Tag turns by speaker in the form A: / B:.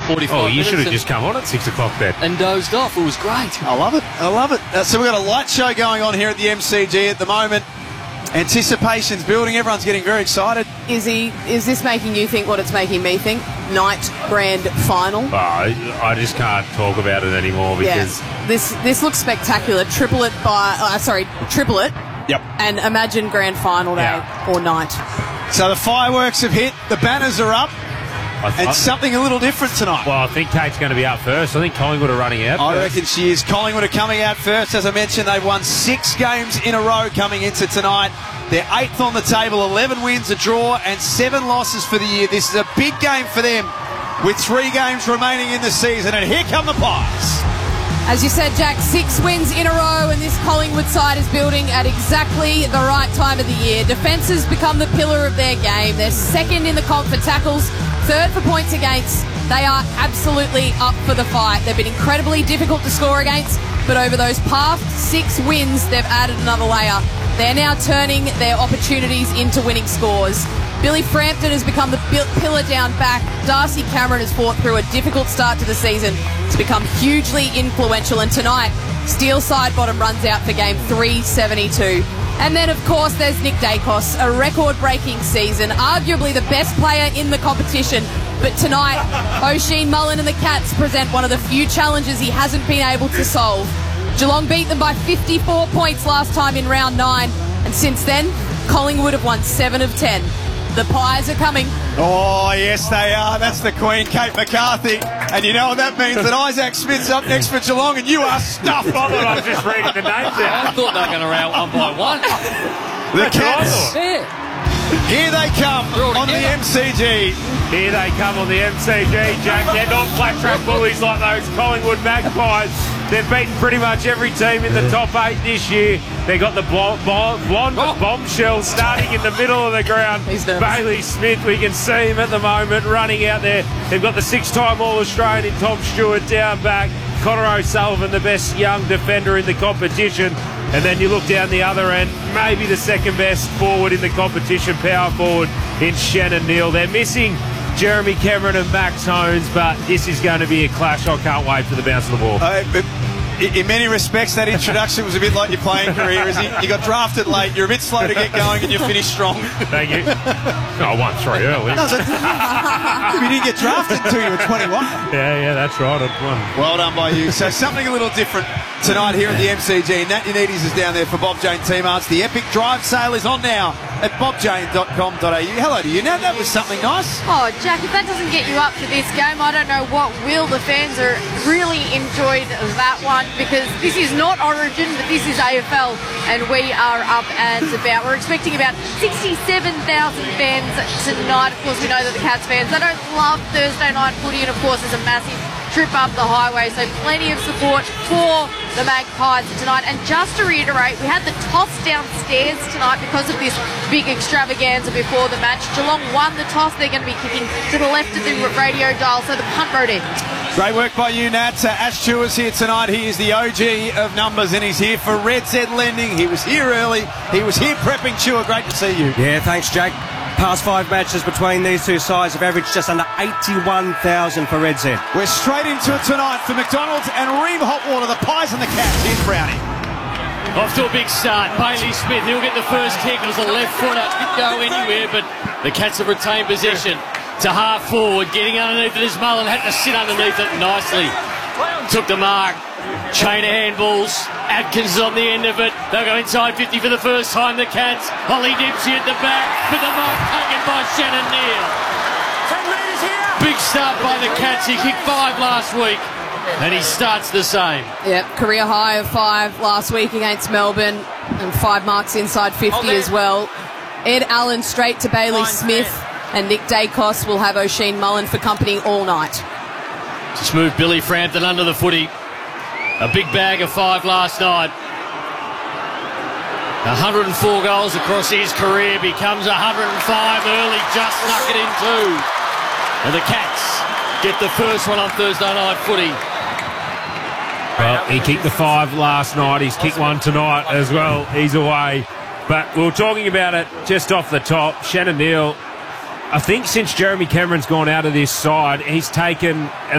A: 45
B: Oh, you
A: minutes
B: should have just come on at 6 o'clock then.
A: and dozed off. It was great.
C: I love it. I love it. So we've got a light show going on here at the MCG at the moment. Anticipation's building. Everyone's getting very excited.
D: Is this making you think what it's making me think? Night grand final.
B: Oh, I just can't talk about it anymore because
D: this looks spectacular. Triple it.
C: Yep.
D: And imagine grand final day or night.
C: So the fireworks have hit. The banners are up. And something a little different tonight.
B: Well, I think Kate's going to be out first. I think Collingwood are running out
C: I
B: first.
C: reckon she is. Collingwood are coming out first. As I mentioned, they've won 6 games in a row coming into tonight. They're 8th on the table, 11 wins, a draw, and 7 losses for the year. This is a big game for them with 3 games remaining in the season. And here come the Pies.
D: As you said, Jack, 6 wins in a row, and this Collingwood side is building at exactly the right time of the year. Defence has become the pillar of their game. They're 2nd in the comp for tackles, 3rd for points against. They are absolutely up for the fight. They've been incredibly difficult to score against, but over those past 6 wins, they've added another layer. They're now turning their opportunities into winning scores. Billy Frampton has become the pillar down back. Darcy Cameron has fought through a difficult start to the season to become hugely influential. And tonight, Steele Sidebottom runs out for game 372. And then, of course, there's Nick Dacos, a record-breaking season, arguably the best player in the competition. But tonight, Oisin Mullin and the Cats present one of the few challenges he hasn't been able to solve. Geelong beat them by 54 points last time in round 9. And since then, Collingwood have won 7 of 10. The Pies are coming.
C: Oh, yes, they are. That's the Queen, Kate McCarthy. And you know what that means? That Isaac Smith's up next for Geelong, and you are stuffed.
B: I thought I was just reading the names out.
A: I thought they were going to round one by one.
C: The Cats,
A: Yeah.
C: here they come on the MCG.
B: Here they come on the MCG, Jack. They're not flat track bullies like those Collingwood Magpies. They've beaten pretty much every team in the top 8 this year. They've got the blonde bombshell starting in the middle of the ground. Bailey Smith, we can see him at the moment running out there. They've got the 6-time All-Australian in Tom Stewart down back. Connor O'Sullivan, the best young defender in the competition. And then you look down the other end, maybe the second best forward in the competition, power forward in Shannon Neal. They're missing Jeremy Cameron and Max Holmes, but this is going to be a clash. I can't wait for the bounce of the ball.
C: But in many respects, that introduction was a bit like your playing career, isn't it? You got drafted late, you're a bit slow to get going, and you finished strong.
B: Thank you. No, I won 3 early.
C: You didn't get drafted until you were 21.
B: Yeah, that's right. I won.
C: Well done by you. So something a little different tonight here at the MCG. Nat Unides is down there for Bob Jane Team Arts. The Epic Drive sale is on now at bobjane.com.au. Hello to you. Now, that was something nice.
E: Oh, Jack, if that doesn't get you up for this game, I don't know what will. The fans are really enjoyed that one because this is not Origin, but this is AFL, and we are up and about. We're expecting about 67,000 fans tonight. Of course, we know that the Cats fans, they don't love Thursday night footy, and of course, there's a massive trip up the highway, so plenty of support for the Magpies tonight. And just to reiterate, we had the toss downstairs tonight because of this big extravaganza before the match. Geelong won the toss. They're going to be kicking to the left of the radio dial, so the punt road ends.
C: Great work by you, Nat. Ash Chewer's here tonight. He is the OG of numbers, and he's here for Red Z Lending. He was here early. He was here prepping Chewer. Great to see you.
F: Yeah, thanks, Jack. Past 5 matches between these two sides have averaged just under 81,000 for Red Z.
C: We're straight into it tonight for McDonald's and Ream Hotwater, the Pies and the Cats. Here's Brownie.
A: Off to a big start. Bailey Smith, he'll get the first kick. It was a left footer. Didn't go anywhere, but the Cats have retained possession. To half forward, getting underneath it is Mullen. Had to sit underneath it nicely. Took the mark. Chain of handballs. Atkins is on the end of it. They'll go inside 50 for the first time, the Cats. Holly Dempsey at the back. With the mark taken by Shannon Neal. Big start by the Cats. He kicked 5 last week. And he starts the same.
D: Yep, career high of 5 last week against Melbourne, and 5 marks inside 50 as well. Ed Allen straight to Bailey Smith, and Nick Dacos will have Oisin Mullin for company all night.
A: Just moved Billy Frampton under the footy. A big bag of 5 last night. 104 goals across his career, becomes 105 early, just snuck it in too. And the Cats get the first one on Thursday night footy.
B: Well, he kicked the 5 last night. He's kicked 1 tonight as well. He's away. But we were talking about it just off the top. Shannon Neal, I think since Jeremy Cameron's gone out of this side, he's taken an